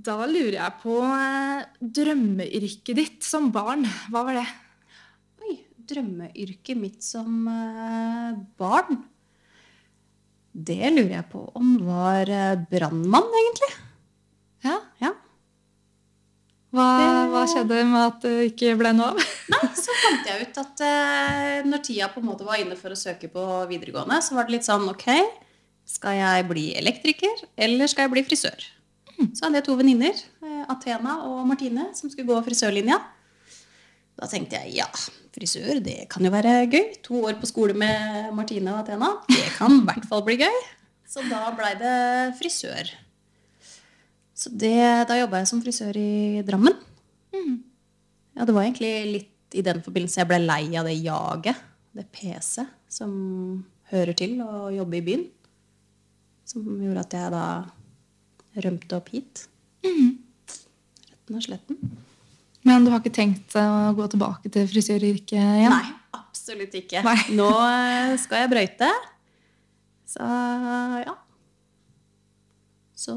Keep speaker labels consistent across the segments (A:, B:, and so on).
A: Da lurer jeg på drømmeyrket ditt som barn. Hva var det?
B: Oi, drømmeyrket mitt som barn. Det lurer jeg på om var brandmann, egentlig.
A: Ja.
B: Ja.
A: Hva skjedde med at det ikke ble noe av?
B: Nei, så fant jeg ut at når tida på en måte var inne for å søke på videregående, så var det litt sånn, ok, skal jeg bli elektriker, eller skal jeg bli frisør? Så hadde jeg 2 venninner, Athena og Martine, som skulle gå frisørlinja. Da tenkte jeg, ja, frisør, det kan jo være gøy. 2 år på skole med Martine og Athena, det kan i hvert fall bli gøy. Så da ble det frisør. Så da jobbet jeg som frisør i Drammen. Ja, det var egentlig litt i den forbindelse jeg ble lei av det jaget, det PC som hører til å jobbe i byen. Som gjorde at jeg da rømte opp hit. Retten og sletten.
A: Men du har ikke tenkt å gå tilbake til frisøryrket igjen?
B: Nei, absolutt ikke.
A: Nei.
B: Nå skal jeg brøyte. Så ja. Så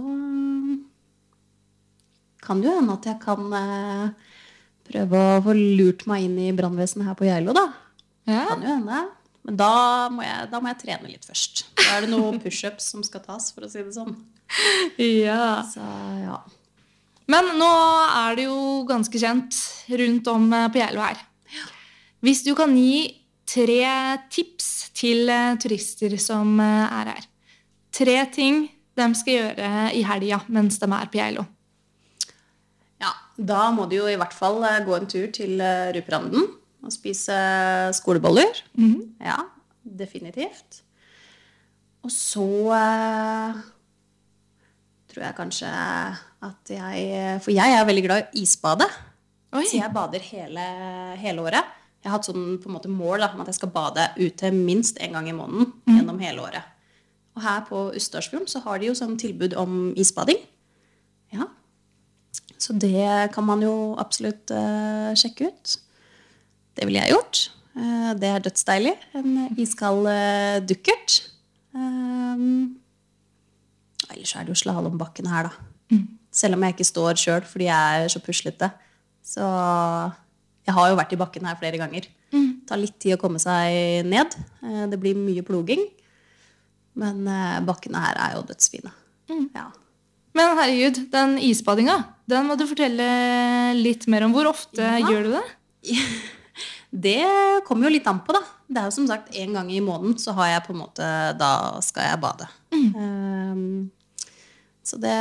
B: kan det jo hende at jeg kan prøve å få lurt meg inn i brannvesenet her på Geilo, da.
A: Ja.
B: Kan jo hende. Men da må jeg trene litt først. Da er det noen push-ups som skal tas, for å si det sånn.
A: Ja.
B: Så ja.
A: Men nå er det jo ganske kjent rundt om på Geilo her. Hvis du kan gi 3 tips til turister som er her. 3 ting de skal gjøre i helga mens de er på Geilo.
B: Ja, da må du jo i hvert fall gå en tur til Ruperanden og spise skoleboller. Ja, definitivt. Og så tror jeg kanskje at for jeg er veldig glad i isbade.
A: Oi.
B: Så jeg bader hele året. Jeg har hatt sånn på en måte mål da, om at jeg skal bade ute minst en gang i måneden gjennom hele året. Og her på Ustadfjorden så har de jo sånn tilbud om isbading. Ja. Så det kan man jo absolutt sjekke ut. Det ville jeg gjort. Det er dødsdeilig. En iskald dukkert. Ellers er det jo slalombakken her da. Selv om jeg ikke står selv fordi jeg er så puslete. Så jeg har jo vært i bakken her flere ganger. Det tar litt tid å komme seg ned. Det blir mye ploging. Men bakkene her er jo dødsfine. Ja.
A: Men herregud, den isbadinga, den må du fortelle litt mer om. Hvor ofte gjør du det?
B: Det kommer jo litt an på da. Det er jo som sagt en gang i måneden så har jeg på en måte, da skal jeg bade. Så det